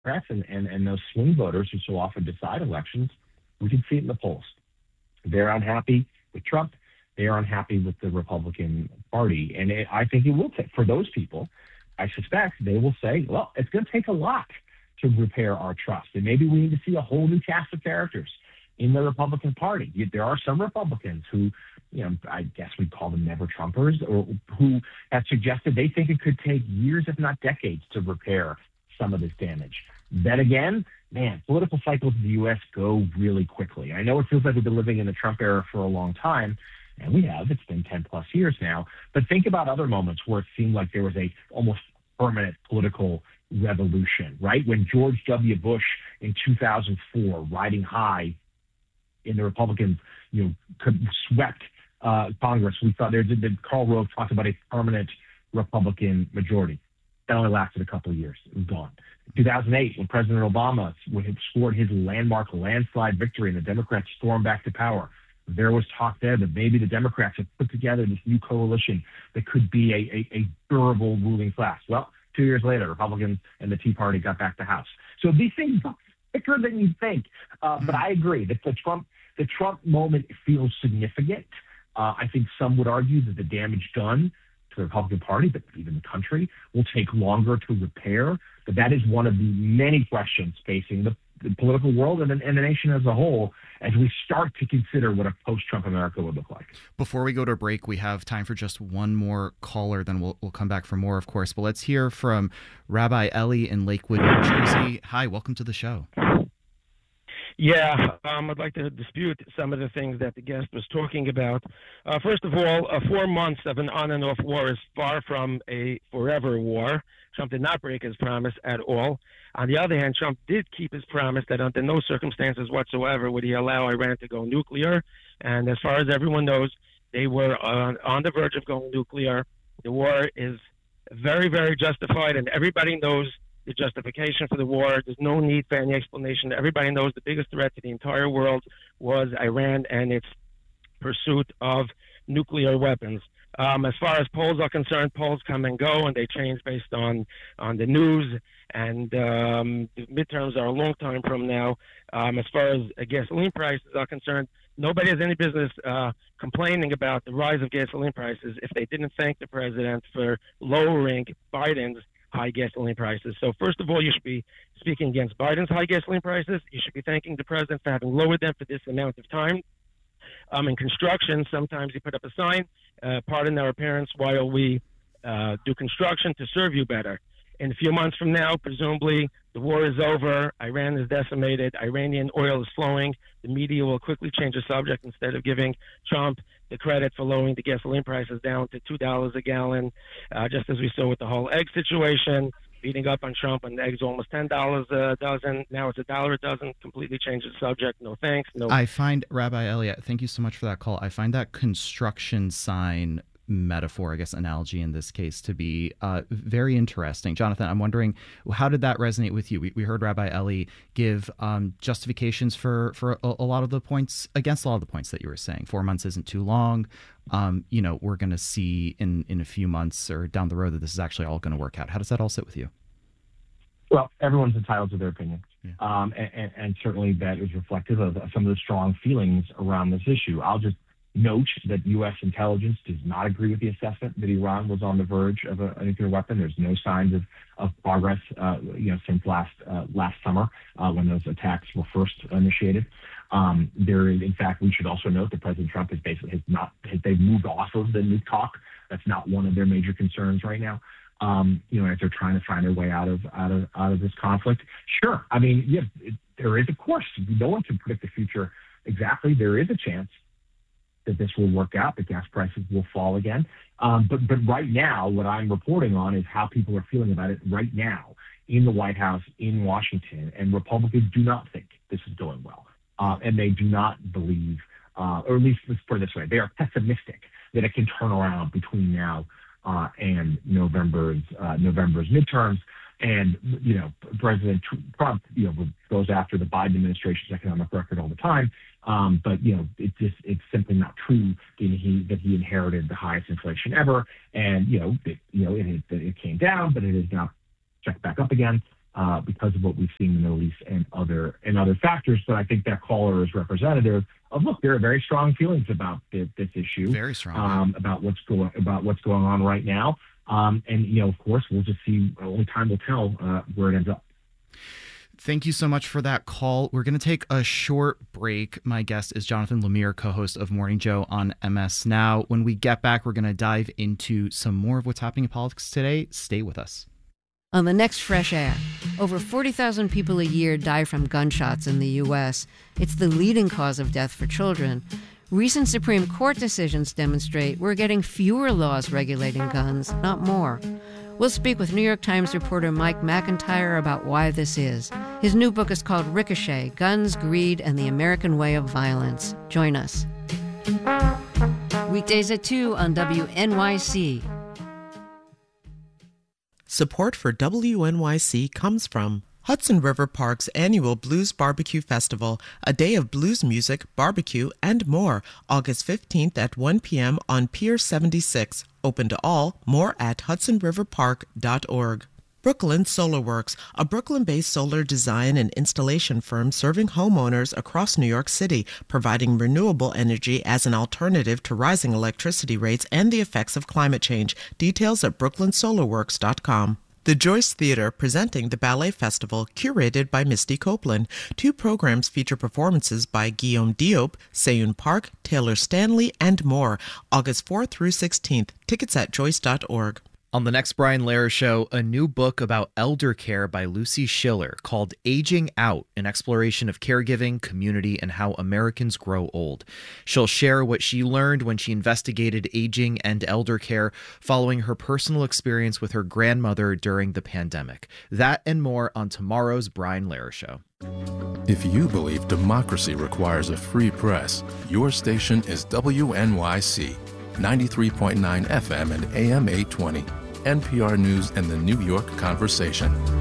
Democrats and those swing voters who so often decide elections, we can see it in the polls. They're unhappy with Trump. They are unhappy with the Republican Party. And I think it will take, for those people, I suspect they will say, well, it's going to take a lot to repair our trust. And maybe we need to see a whole new cast of characters in the Republican Party. There are some Republicans who, I guess we'd call them never Trumpers, or who have suggested they think it could take years, if not decades, to repair some of this damage. Then again, man, political cycles in the U.S. go really quickly. I know it feels like we've been living in the Trump era for a long time, and we have. It's been 10 plus years now. But think about other moments where it seemed like there was a almost permanent political revolution, right? When George W. Bush in 2004, riding high in the Republicans, swept Congress. We thought Karl Rove talked about a permanent Republican majority. That only lasted a couple of years. It was gone. 2008, when President Obama scored his landmark landslide victory and the Democrats stormed back to power, there was talk there that maybe the Democrats had put together this new coalition that could be a durable ruling class. Well, 2 years later, Republicans and the Tea Party got back the House. So these things are quicker than you think. But I agree that the Trump moment feels significant. I think some would argue that the damage done to the Republican Party, but even the country, will take longer to repair. But that is one of the many questions facing the political world and the nation as a whole as we start to consider what a post-Trump America would look like. Before we go to a break, we have time for just one more caller, then we'll come back for more, of course. But let's hear from Rabbi Eli in Lakewood, New Jersey. Hi, welcome to the show. Yeah, I'd like to dispute some of the things that the guest was talking about. First of all, 4 months of an on and off war is far from a forever war. Trump did not break his promise at all. On the other hand, Trump did keep his promise that under no circumstances whatsoever would he allow Iran to go nuclear. And as far as everyone knows, they were on the verge of going nuclear. The war is very, very justified, and everybody knows the justification for the war. There's no need for any explanation. Everybody knows the biggest threat to the entire world was Iran and its pursuit of nuclear weapons. As far as polls are concerned, polls come and go, and they change based on the news. And the midterms are a long time from now. As far as gasoline prices are concerned, nobody has any business complaining about the rise of gasoline prices if they didn't thank the president for lowering Biden's high gasoline prices. So first of all, you should be speaking against Biden's high gasoline prices. You should be thanking the president for having lowered them for this amount of time. In construction, sometimes you put up a sign, pardon our appearance while we do construction to serve you better. In a few months from now, presumably, the war is over, Iran is decimated, Iranian oil is flowing, the media will quickly change the subject instead of giving Trump the credit for lowering the gasoline prices down to $2 a gallon, just as we saw with the whole egg situation, beating up on Trump when eggs are almost $10 a dozen. Now it's $1 a dozen. Completely changed the subject. No thanks. No. I find, Rabbi Elliott, thank you so much for that call. I find that construction sign metaphor, I guess analogy in this case, to be very interesting. Jonathan, I'm wondering, how did that resonate with you? We heard Rabbi Eli give justifications for a lot of the points, against a lot of the points that you were saying. 4 months isn't too long. We're going to see in a few months or down the road that this is actually all going to work out. How does that all sit with you? Well, everyone's entitled to their opinion. Yeah. And certainly that is reflective of some of the strong feelings around this issue. I'll just note that U.S. intelligence does not agree with the assessment that Iran was on the verge of a nuclear weapon. There's no signs of progress, since last summer when those attacks were first initiated. There is, in fact, we should also note that President Trump they've moved off of the nuke talk. That's not one of their major concerns right now. As they're trying to find their way out of this conflict. Sure, I mean, there is, of course, no one can predict the future exactly. There is a chance that this will work out, that gas prices will fall again. But right now, what I'm reporting on is how people are feeling about it right now in the White House, in Washington, and Republicans do not think this is going well. And they do not believe, or at least let's put it this way, they are pessimistic that it can turn around between now and November's midterms. And, President Trump, goes after the Biden administration's economic record all the time. But, it's simply not true that he inherited the highest inflation ever. And, it came down, but it is now checked back up again. because of what we've seen in the Middle East and other factors. But I think that caller is representative of, look, there are very strong feelings about this issue, very strong, about what's going on right now. And of course, we'll just see. Only time will tell where it ends up. Thank you so much for that call. We're going to take a short break. My guest is Jonathan Lemire, co-host of Morning Joe on MS Now. When we get back, we're going to dive into some more of what's happening in politics today. Stay with us. On the next Fresh Air, over 40,000 people a year die from gunshots in the U.S. It's the leading cause of death for children. Recent Supreme Court decisions demonstrate we're getting fewer laws regulating guns, not more. We'll speak with New York Times reporter Mike McIntyre about why this is. His new book is called Ricochet: Guns, Greed, and the American Way of Violence. Join us. Weekdays at 2 on WNYC. Support for WNYC comes from Hudson River Park's annual Blues Barbecue Festival, a day of blues music, barbecue, and more, August 15th at 1 p.m. on Pier 76. Open to all. More at hudsonriverpark.org. Brooklyn Solar Works, a Brooklyn-based solar design and installation firm serving homeowners across New York City, providing renewable energy as an alternative to rising electricity rates and the effects of climate change. Details at brooklynsolarworks.com. The Joyce Theater presenting the Ballet Festival, curated by Misty Copeland. 2 programs feature performances by Guillaume Diop, Seyoon Park, Taylor Stanley, and more. August 4th through 16th. Tickets at joyce.org. On the next Brian Lehrer Show, a new book about elder care by Lucy Schiller called Aging Out, an exploration of caregiving, community, and how Americans grow old. She'll share what she learned when she investigated aging and elder care following her personal experience with her grandmother during the pandemic. That and more on tomorrow's Brian Lehrer Show. If you believe democracy requires a free press, your station is WNYC, 93.9 FM and AM 820. NPR News and the New York Conversation.